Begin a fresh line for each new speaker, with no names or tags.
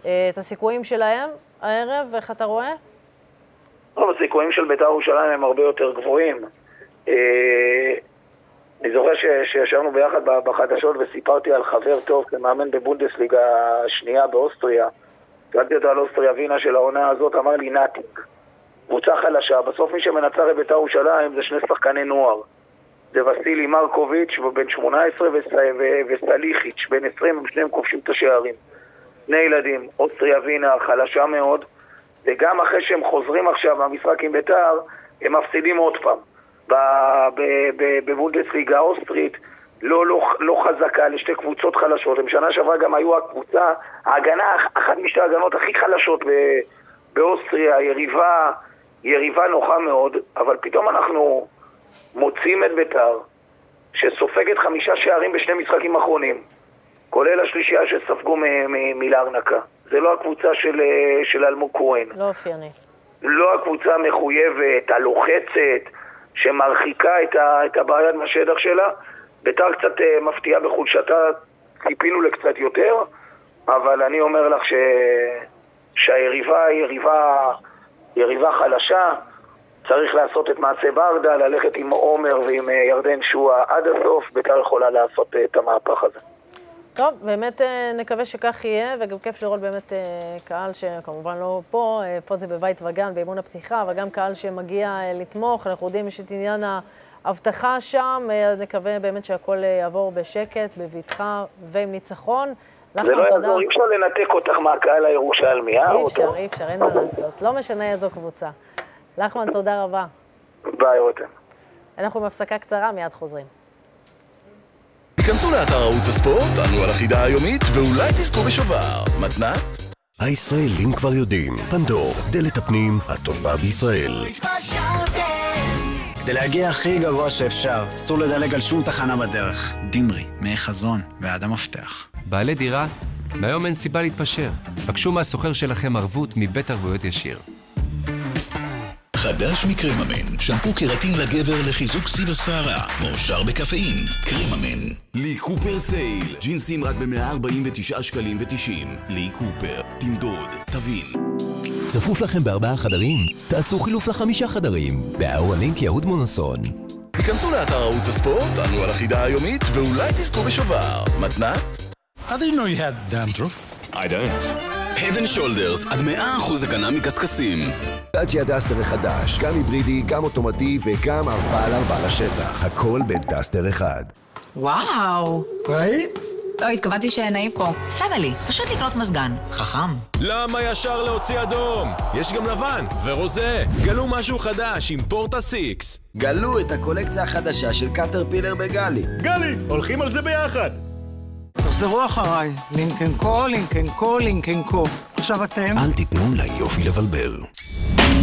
את הסיכויים שלהם הערב, איך אתה רואה?
טוב, הסיכויים של בית"ר ירושלים הם הרבה יותר גבוהים. אני זוכר שישבנו ביחד בחדשות וסיפרתי על חבר טוב כמאמן בבונדסליגה השנייה באוסטריה. קראתי אותו על אוסטריה וינה של העונה הזאת, אמר לי נאטינג. קבוצה חלשה, בסוף מי שמנצח את בית"ר ירושלים זה שני שחקני נוער. זה וסילי מרקוביץ' בן 18 וסליחיץ' בן 20, הם שניהם כובשים את השערים. שני ילדים, אוסטריה וינה חלשה מאוד, וגם אחרי שהם חוזרים עכשיו מהמשחק עם בית"ר, הם מפסידים עוד פעם. בבונדסליגה האוסטרית לא חזקה לשתי קבוצות חלשות. הם שנה שעברה גם היו הקבוצה, ההגנה, אחת משתי ההגנות הכי חלשות באוסטריה, יריבה נוחה מאוד, אבל פתאום אנחנו מוצאים את בית"ר שסופגת 5 שערים בשני משחקים אחרונים, כולל השלישייה שספגו מלארנקה. זה לא הקבוצה של אלמוג כהן.
לא אופייני.
לא הקבוצה המחויבת, הלוחצת, שמרחיקה את הבעיה מהשטח שלה. בית"ר קצת מפתיעה בחולשתה, ציפינו לקצת יותר, אבל אני אומר לך שהיריבה היא יריבה חלשה. צריך לעשות את מעשה ברדה, ללכת עם עומר ועם ירדן שועה עד הסוף. בית"ר יכולה לעשות את המהפך הזה.
טוב, באמת נקווה שכך יהיה, וגם כיף לראות באמת קהל שכמובן לא פה, פה זה בבית וגן, באימון הפתיחה, אבל גם קהל שמגיע לתמוך. אנחנו יודעים יש את עניין ההבטחה שם, נקווה באמת שהכל יעבור בשקט, בבטחה ועם ניצחון.
זה לא יעזור, אי אפשר לנתק אותך מהקהל הירושלמי,
אי אפשר, אין מה לעשות. לא משנה איזו קבוצה. לחמן, תודה רבה.
ביי, רותם.
אנחנו בהפסקה קצרה, מיד חוזרים.
כנסו לאתר ערוץ הספורט, ענו על החידה היומית, ואולי תזכו בשובר. מתנת?
הישראלים כבר יודעים, פנדור, דלת הפנים הטובה בישראל.
כדי להגיע הכי גבוה שאפשר, אסור לדלג על שום תחנה בדרך. דימרי, מי חזון ועד המפתח.
בעלי דירה, מהיום אין סיבה להתפשר. בקשו מהסוחר שלכם ערבות מבית ערבויות ישיר.
חדש מקריממן, שמפו קרטין לגבר לחיזוק סיב השערה, מועשר בקפאין, קריממן.
לי קופר סייל, ג'ינסים רק ב-149 שקלים ו90. לי קופר, תמדוד, תבין. צפוף לכם ב4 חדרים? תעשו חילוף ל5 חדרים. באהרלינק יהוד מונסון.
כנסו לאתר ערוץ הספורט, ענו על החידה היומית, ואולי תזכו בשובר. מתנת?
I didn't know you had dandruff.
I don't.
Head and Shoulders, עד 100% הגנה מקסקסים.
דאצ'יה דסטר החדש, גם היברידי, גם אוטומטי וגם 4x4 לשטח. הכל בדסטר אחד.
וואו.
ראית?
לא, התכוונתי שנעים פה. פמילי, פשוט לקנות מזגן. חכם.
למה ישר להוציא אדום? יש גם לבן ורוזה. גלו משהו חדש עם פורטה 6.
גלו את הקולקציה החדשה של קטרפילר בגלי.
גלי, הולכים על זה ביחד.
תחזרו אחריי. לינקן קו, לינקן קו, לינקן קו. עכשיו אתם?
אל תיתנו ליופי לבלבל.